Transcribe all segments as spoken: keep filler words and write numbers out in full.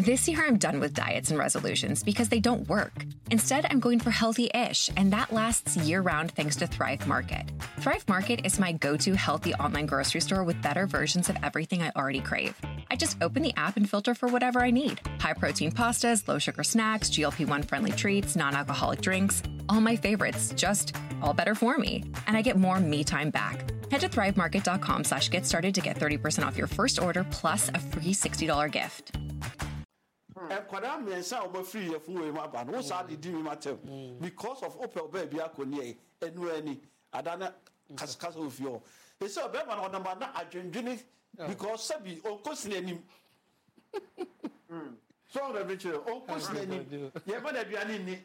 This year, I'm done with diets and resolutions because they don't work. Instead, I'm going for healthy-ish, and that lasts year-round thanks to Thrive Market. Thrive Market is my go-to healthy online grocery store with better versions of everything I already crave. I just open the app and filter for whatever I need. High-protein pastas, low-sugar snacks, G L P one friendly treats, non-alcoholic drinks, all my favorites, just all better for me. And I get more me time back. Head to thrivemarket.com slash get started to get thirty percent off your first order plus a free sixty dollars gift. Kwada me say o free ye fun we ma ba no sa di di me matem because of opel baby akoni enu ani adana kaskasa ofio e say be ma no na adwendwene because sabi o kosini anim mm so the bitch o kosini anim ye ma da duane ni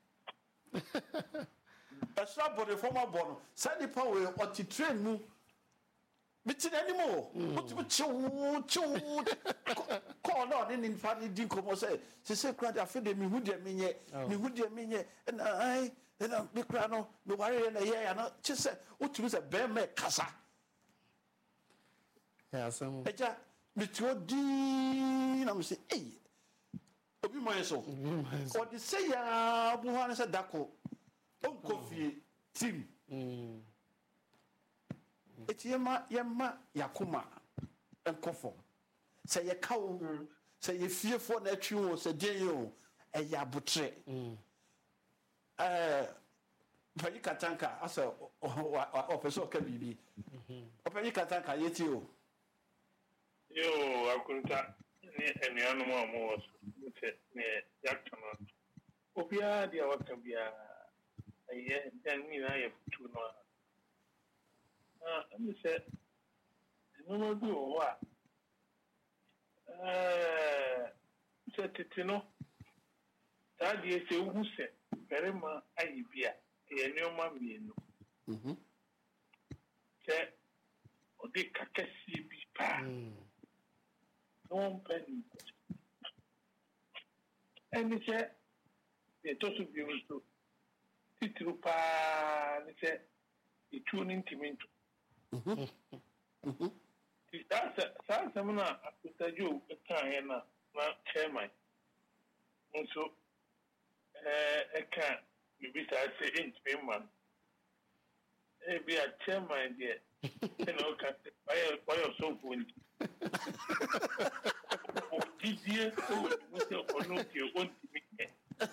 extra body former born say the power o ti train mu bitin animo what you chew chew call on in family din komo say se se kra da fe de mi hu de menye mi hu de menye na ai na me kra no me ware na ye ya na che se utumi se be me kasa ya some eja mi ti odi na me say eh obi mo yeso o di say ya bu ha na se dako on kofi team mm eti yema yema yakoma enkofo se ye kawo se ye fiefo na atwi wo se den yo e ya botre eh pani katanka asa ofeso ka bibi pani katanka yeti o yo akunta ni enianu mo mo so ne yaktama obia dia wakabia aye dan mi na ye futu no I'm say, no more do what? Uh, said it, you know. That is a who said, very much I be a new mammy. Hm. Say, or the Kakasi be pa. No penny. And he said, they told to be able to sit through pa, and he said, he tuned into me. Mhm. Mhm. That's that's someone after you can na na chairman. So eh I can maybe say in man. Eh be a chairman there. You know can why why so good. Didier we say ono ke on me.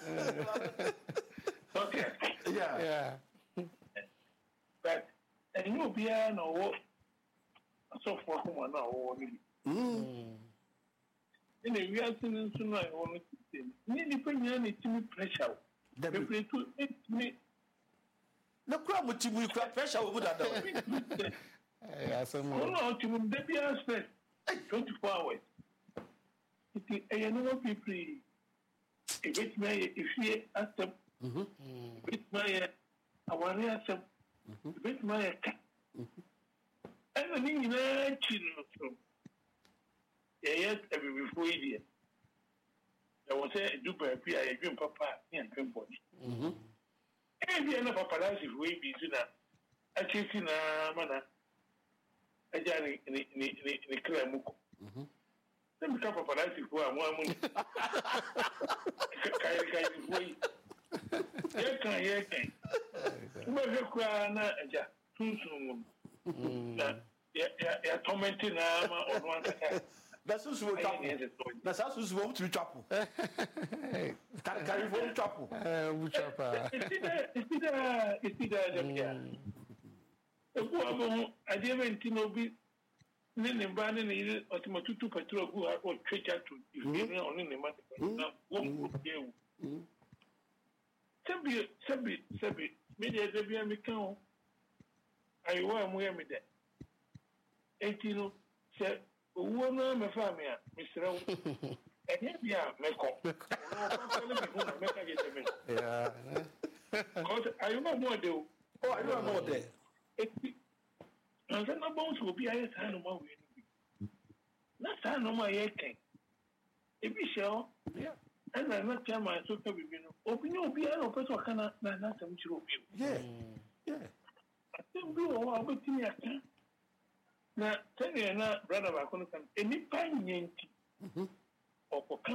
Okay. Yeah. Yeah. But and you be an or so for whom now or mm in a real thing soon I want to say nearly penny to pressure the play to me no crab with you pressure would have yeah some no to baby aspect twenty-four hours it a no people it get me if you ask them mhm with my aware accept with my and then you chino yes every before idiot there was a duper pia a dream papa and dream body mhm and you know papa that's if we be na actually na mana ajani ni ni ni ni kra muko mhm then ka papa that's if we am amu kai kai we ya kan ya kan mo be kwa na aja tunsun na ya ya tormenting na ma on one side that's so so chapo that's so so so to chapo can can you for chapo eh bu chapa istida istida istida ya e ko abo adeventi no bi ne ne ba ne ne otimatutu petrol gu ha o trecha to ni oni ne ma na wo ye sabi sabi sabi me de de bi am kan ayo amu ya me de etino se owo na me fa me a misra wo enye bia me ko no me ka get me yeah cause ayo ma mo de o oh I don't know that eti na se na bon so bi aye sa no ma we ni na sa no ma ye ken e bi se o yeah and na na chama so ka bi bi no obi ni obi a no person kana na na sam chiro obi yeah yeah atem bi o wa be tin ya kan na tani na brother ba kono kan enipa nyanti mhm o ko